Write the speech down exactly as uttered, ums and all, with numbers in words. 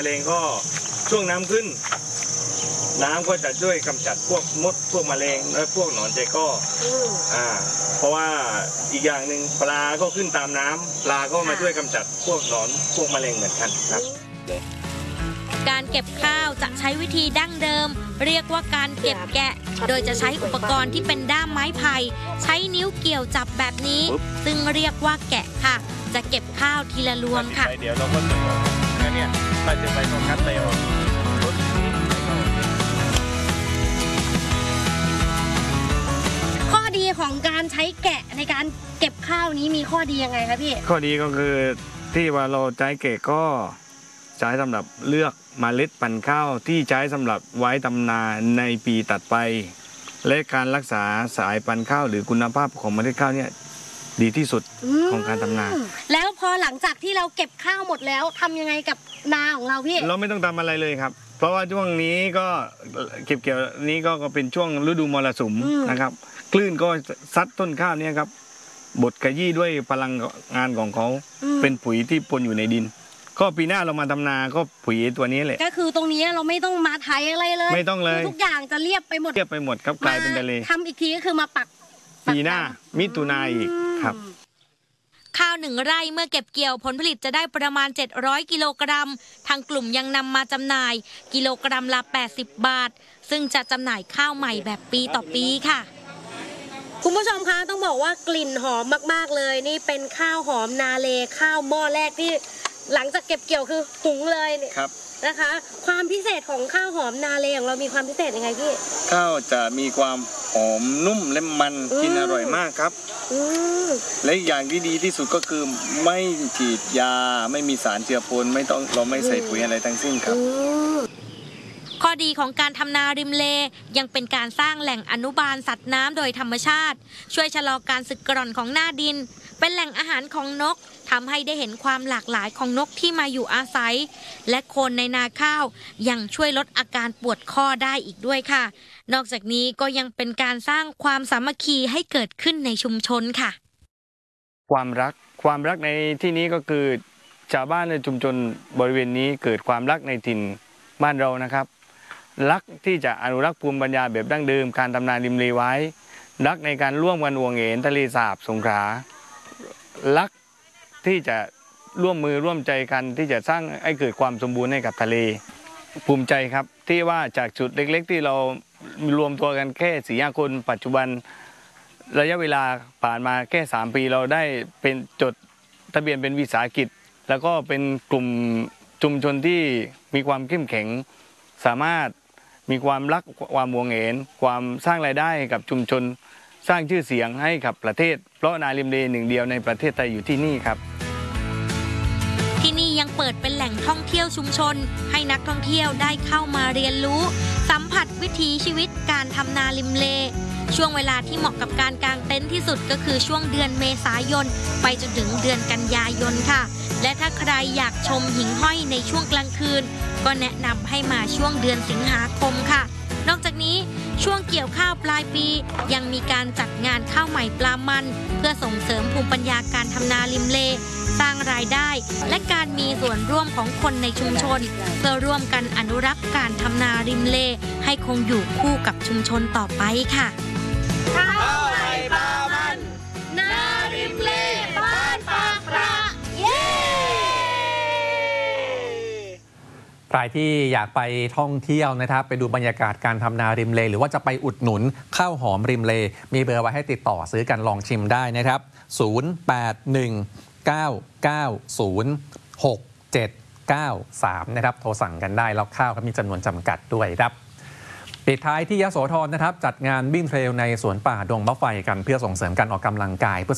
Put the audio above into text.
มะเร็งก็ช่วงน้ำขึ้นน้ำก็จะช่วยกำจัดพวกมดพวกแมลงและพวกหนอนใจก้ออ่าเพราะว่าอีกอย่างหนึ่งปลาก็ขึ้นตามน้ำปลาก็มาช่วยกำจัดพวกหนอนพวกแมลงเหมือนกันครับการเก็บข้าวจะใช้วิธีดั้งเดิมเรียกว่าการเก็บแกะโดยจะใช้อุปกรณ์ที่เป็นด้ามไม้ไผ่ใช้นิ้วเกี่ยวจับแบบนี้ซึ่งเรียกว่าแกะค่ะจะเก็บข้าวทีละรวงค่ะเดี๋ยวเราก็จะเนี่ยถ้าจะไปตรงคัดเตลข้อดีของการใช้แกะในการเก็บข้าวนี้มีข้อดียังไงคะพี่ข้อดีก็คือที่ว่าเราใช้แกะก็ใช้สำหรับเลือกเมล็ดพันธุ์ข้าวที่ใช้สำหรับไว้ทำนาในปีตัดไปและการรักษาสายพันธุ์ข้าวหรือคุณภาพของเมล็ดข้าวเนี่ยดีที่สุดของการทำนาแล้วพอหลังจากที่เราเก็บข้าวหมดแล้วทำยังไงกับนาของเราพี่เราไม่ต้องทำอะไรเลยครับเพราะว่าช่วงนี้ก็เก็บเกี่ยวนี้ก็เป็นช่วงฤดูมรสุมนะครับคลื่นก็ซัดต้นข้าวเนี่ยครับบดขยี้ด้วยพลังงานของเขาเป็นปุ๋ยที่ปนอยู่ในดินก็ปีหน้าเรามาทำนาก็ปุ๋ยตัวนี้แหละก็คือตรงนี้เราไม่ต้องมาไถอะไรเลยไม่ต้องเลยทุกอย่างจะเรียบไปหมดเรียบไปหมดครับกลายเป็นทะเลทำอีกทีก็คือมาปักปีหน้ามิถุนายนอีกครับข้าวหนึ่งไร่เมื่อเก็บเกี่ยวผลผลิตจะได้ประมาณเจ็ดร้อยกิโลกรัมทางกลุ่มยังนำมาจำหน่ายกิโลกรัมละแปดสิบบาทซึ่งจะจำหน่ายข้าวใหม่แบบปีต่อปีค่ะคุณผู้ชมคะต้องบอกว่ากลิ่นหอมมากๆเลยนี่เป็นข้าวหอมนาเลข้าวหม้อแรกที่หลังจากเก็บเกี่ยวคือหุงเลยครับนะคะความพิเศษของข้าวหอมนาเลของเรามีความพิเศษยังไงพี่ข้าวจะมีความหอมนุ่มและมันกินอร่อยมากครับและอย่างที่ดีที่สุดก็คือไม่ฉีดยาไม่มีสารเจือปนไม่ต้องเราไม่ใส่ปุ๋ยอะไรทั้งสิ้นครับข้อดีของการทำนาริมเลยังเป็นการสร้างแหล่งอนุบาลสัตว์น้ำโดยธรรมชาติช่วยชะลอการสึกกร่อนของหน้าดินเป็นแหล่งอาหารของนกทำให้ได้เห็นความหลากหลายของนกที่มาอยู่อาศัยและโคนในนาข้าวยังช่วยลดอาการปวดข้อได้อีกด้วยค่ะนอกจากนี้ก็ยังเป็นการสร้างความสามัคคีให้เกิดขึ้นในชุมชนค่ะความรักความรักในที่นี้ก็คือชาวบ้านในชุมชนบริเวณนี้เกิดความรักในถิ่นบ้านเรานะครับรักที่จะอนุรักษ์ภูมิปัญญาแบบดั้งเดิมการทำนาริมเลไว้รักในการร่วมกันห่วงเหนทะเลสาบสงขลารักที่จะร่วมมือร่วมใจกันที่จะสร้างให้เกิดความสมบูรณ์ให้กับทะเลภูมิใจครับที่ว่าจากจุดเล็กๆที่เรารวมตัวกันแค่สี่ห้าคนปัจจุบันระยะเวลาผ่านมาแค่สามปีเราได้เป็นจดทะเบียนเป็นวิสาหกิจแล้วก็เป็นกลุ่มชุมชนที่มีความเข้มแข็งสามารถมีความรักความห่วงเหนความสร้างรายได้ให้กับชุมชนสร้างชื่อเสียงให้กับประเทศเพราะนาริมเลหนึ่งเดียวในประเทศไทยอยู่ที่นี่ครับที่นี่ยังเปิดเป็นแหล่งท่องเที่ยวชุมชนให้นักท่องเที่ยวได้เข้ามาเรียนรู้สัมผัสวิถีชีวิตการทำนาริมเลช่วงเวลาที่เหมาะกับการกางเต็นท์ที่สุดก็คือช่วงเดือนเมษายนไปจนถึงเดือนกันยายนค่ะและถ้าใครอยากชมหิ่งห้อยในช่วงกลางคืนก็แนะนำให้มาช่วงเดือนสิงหาคมค่ะนอกจากนี้ช่วงเกี่ยวข้าวปลายปียังมีการจัดงานข้าวใหม่ปลามันเพื่อส่งเสริมภูมิปัญญาการทำนาริมเลสร้างรายได้และการมีส่วนร่วมของคนในชุมชนเพื่อร่วมกันอนุรักษ์การทำนาริมเลให้คงอยู่คู่กับชุมชนต่อไปค่ะข้าวใหม่ปลามันนาริมเลบ้านปากพระเย้ใครที่อยากไปท่องเที่ยวนะครับไปดูบรรยากาศการทำนาริมเลหรือว่าจะไปอุดหนุนข้าวหอมริมเลมีเบอร์ไว้ให้ติดต่อซื้อกันลองชิมได้นะครับศูนย์ แปด หนึ่ง เก้า เก้า ศูนย์ หก เจ็ด เก้า สามนะครับโทรสั่งกันได้แล้วข้าวก็มีจำนวนจำกัดด้วยครับปิดท้ายที่ยโสธรนะครับจัดงานวิ่งเทรลในสวนป่าดงมะไฟกันเพื่อส่งเสริมการออกกำลังกายเพื่อ